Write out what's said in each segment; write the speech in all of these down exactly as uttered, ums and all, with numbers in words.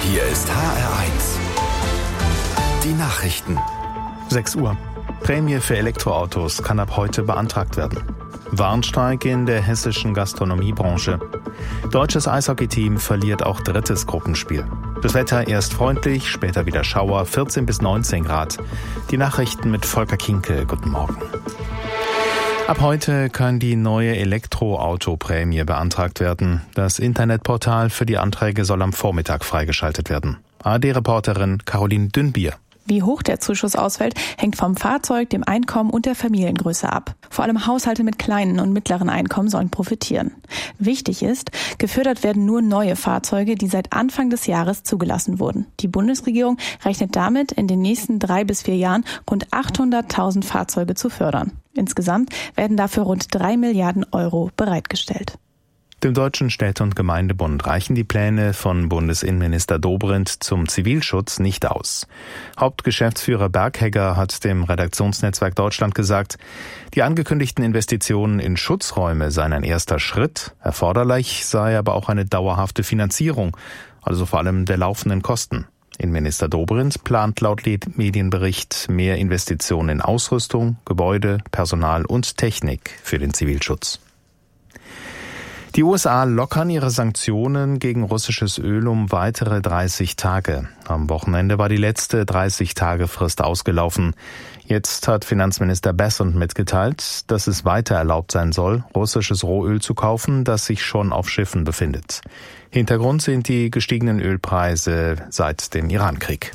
Hier ist H R eins. Die Nachrichten. sechs Uhr. Prämie für Elektroautos kann ab heute beantragt werden. Warnstreik in der hessischen Gastronomiebranche. Deutsches Eishockeyteam verliert auch drittes Gruppenspiel. Das Wetter erst freundlich, später wieder Schauer, vierzehn bis neunzehn Grad. Die Nachrichten mit Volker Kinke. Guten Morgen. Ab heute kann die neue Elektroautoprämie beantragt werden. Das Internetportal für die Anträge soll am Vormittag freigeschaltet werden. A R D-Reporterin Caroline Dünnbier. Wie hoch der Zuschuss ausfällt, hängt vom Fahrzeug, dem Einkommen und der Familiengröße ab. Vor allem Haushalte mit kleinen und mittleren Einkommen sollen profitieren. Wichtig ist, gefördert werden nur neue Fahrzeuge, die seit Anfang des Jahres zugelassen wurden. Die Bundesregierung rechnet damit, in den nächsten drei bis vier Jahren rund achthunderttausend Fahrzeuge zu fördern. Insgesamt werden dafür rund drei Milliarden Euro bereitgestellt. Dem Deutschen Städte- und Gemeindebund reichen die Pläne von Bundesinnenminister Dobrindt zum Zivilschutz nicht aus. Hauptgeschäftsführer Berghegger hat dem Redaktionsnetzwerk Deutschland gesagt, die angekündigten Investitionen in Schutzräume seien ein erster Schritt, erforderlich sei aber auch eine dauerhafte Finanzierung, also vor allem der laufenden Kosten. Innenminister Dobrindt plant laut Medienbericht mehr Investitionen in Ausrüstung, Gebäude, Personal und Technik für den Zivilschutz. Die U S A lockern ihre Sanktionen gegen russisches Öl um weitere dreißig Tage. Am Wochenende war die letzte dreißig-Tage-Frist ausgelaufen. Jetzt hat Finanzminister Bessent mitgeteilt, dass es weiter erlaubt sein soll, russisches Rohöl zu kaufen, das sich schon auf Schiffen befindet. Hintergrund sind die gestiegenen Ölpreise seit dem Irankrieg.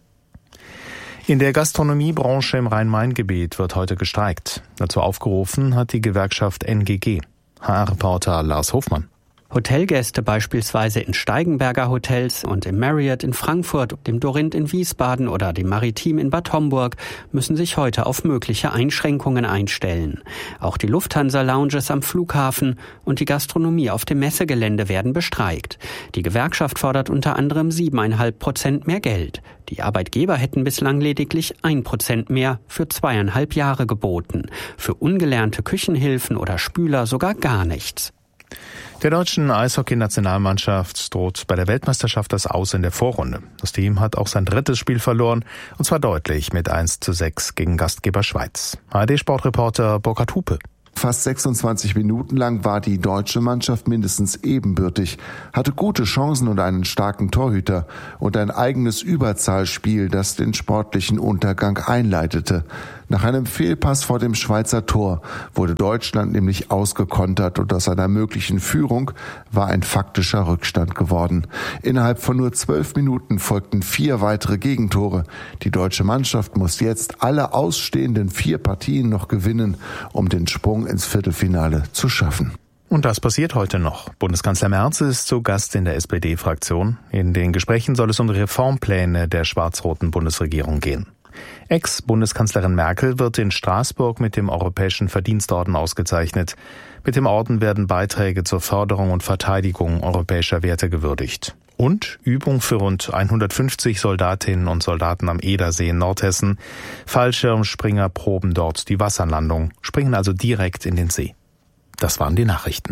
In der Gastronomiebranche im Rhein-Main-Gebiet wird heute gestreikt. Dazu aufgerufen hat die Gewerkschaft N G G. H R-Reporter Lars Hofmann. Hotelgäste beispielsweise in Steigenberger Hotels und im Marriott in Frankfurt, dem Dorint in Wiesbaden oder dem Maritim in Bad Homburg müssen sich heute auf mögliche Einschränkungen einstellen. Auch die Lufthansa-Lounges am Flughafen und die Gastronomie auf dem Messegelände werden bestreikt. Die Gewerkschaft fordert unter anderem siebeneinhalb Prozent mehr Geld. Die Arbeitgeber hätten bislang lediglich ein Prozent mehr für zweieinhalb Jahre geboten. Für ungelernte Küchenhilfen oder Spüler sogar gar nichts. Der deutschen Eishockey-Nationalmannschaft droht bei der Weltmeisterschaft das Aus in der Vorrunde. Das Team hat auch sein drittes Spiel verloren, und zwar deutlich mit eins zu sechs gegen Gastgeber Schweiz. A R D-Sportreporter Burkhard Hupe. Fast sechsundzwanzig Minuten lang war die deutsche Mannschaft mindestens ebenbürtig, hatte gute Chancen und einen starken Torhüter und ein eigenes Überzahlspiel, das den sportlichen Untergang einleitete. Nach einem Fehlpass vor dem Schweizer Tor wurde Deutschland nämlich ausgekontert und aus einer möglichen Führung war ein faktischer Rückstand geworden. Innerhalb von nur zwölf Minuten folgten vier weitere Gegentore. Die deutsche Mannschaft muss jetzt alle ausstehenden vier Partien noch gewinnen, um den Sprung ins Viertelfinale zu schaffen. Und das passiert heute noch. Bundeskanzler Merz ist zu Gast in der S P D-Fraktion. In den Gesprächen soll es um die Reformpläne der schwarz-roten Bundesregierung gehen. Ex-Bundeskanzlerin Merkel wird in Straßburg mit dem Europäischen Verdienstorden ausgezeichnet. Mit dem Orden werden Beiträge zur Förderung und Verteidigung europäischer Werte gewürdigt. Und Übung für rund hundertfünfzig Soldatinnen und Soldaten am Edersee in Nordhessen. Fallschirmspringer proben dort die Wasserlandung, springen also direkt in den See. Das waren die Nachrichten.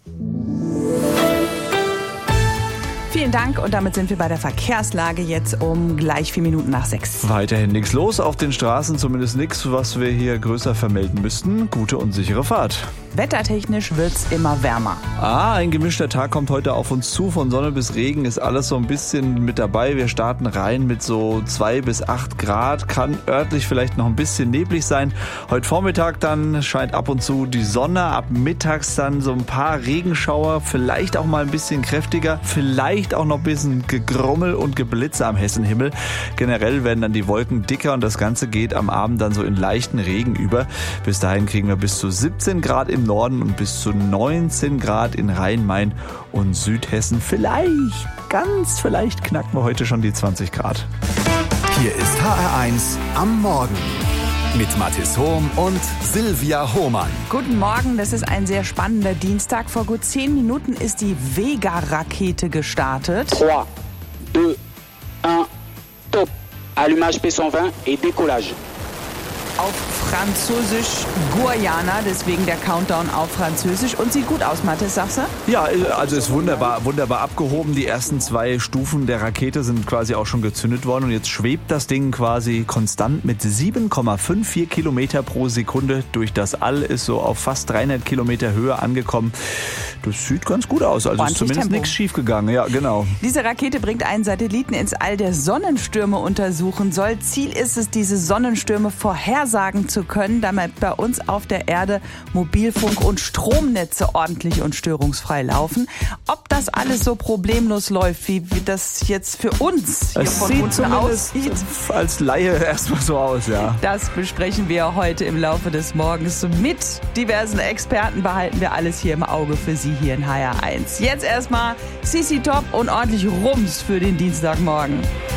Vielen Dank und damit sind wir bei der Verkehrslage jetzt um gleich vier Minuten nach sechs. Weiterhin nichts los auf den Straßen, zumindest nichts, was wir hier größer vermelden müssten. Gute und sichere Fahrt. Wettertechnisch wird's immer wärmer. Ah, ein gemischter Tag kommt heute auf uns zu. Von Sonne bis Regen ist alles so ein bisschen mit dabei. Wir starten rein mit so zwei bis acht Grad. Kann örtlich vielleicht noch ein bisschen neblig sein. Heute Vormittag dann scheint ab und zu die Sonne. Ab mittags dann so ein paar Regenschauer. Vielleicht auch mal ein bisschen kräftiger. Vielleicht auch noch ein bisschen Gegrummel und Geblitze am Hessenhimmel. Generell werden dann die Wolken dicker und das Ganze geht am Abend dann so in leichten Regen über. Bis dahin kriegen wir bis zu siebzehn Grad im Norden und bis zu neunzehn Grad in Rhein-Main und Südhessen. Vielleicht, ganz vielleicht knacken wir heute schon die zwanzig Grad. Hier ist H R eins am Morgen mit Mathis Hohm und Silvia Hohmann. Guten Morgen, das ist ein sehr spannender Dienstag. Vor gut zehn Minuten ist die Vega-Rakete gestartet. drei, zwei, eins, top. Allumage P cent vingt et décollage. Auf Französisch Guyana, deswegen der Countdown auf Französisch. Und sieht gut aus, Mathis, sagst du? Ja, also ist wunderbar, wunderbar abgehoben. Die ersten zwei Stufen der Rakete sind quasi auch schon gezündet worden und jetzt schwebt das Ding quasi konstant mit sieben Komma vierundfünfzig Kilometer pro Sekunde durch das All, ist so auf fast dreihundert Kilometer Höhe angekommen. Das sieht ganz gut aus, also ist zumindest nichts schief gegangen. Ja, genau. Diese Rakete bringt einen Satelliten ins All, der Sonnenstürme untersuchen soll. Ziel ist es, diese Sonnenstürme vorhersagen zu können, damit bei uns auf der Erde Mobilfunk und Stromnetze ordentlich und störungsfrei laufen. Ob das alles so problemlos läuft, wie, wie das jetzt für uns hier es von sieht unten aussieht, als Laie erstmal so aus, ja. Das besprechen wir heute im Laufe des Morgens. Mit diversen Experten behalten wir alles hier im Auge für Sie hier in H R eins. Jetzt erstmal C C Top und ordentlich Rums für den Dienstagmorgen.